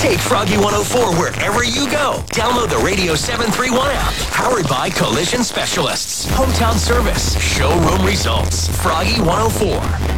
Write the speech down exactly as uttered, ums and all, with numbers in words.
Take Froggy one oh four wherever you go. Download the Radio seven three one app. Powered by Collision Specialists. Hometown service. Showroom results. Froggy one oh four.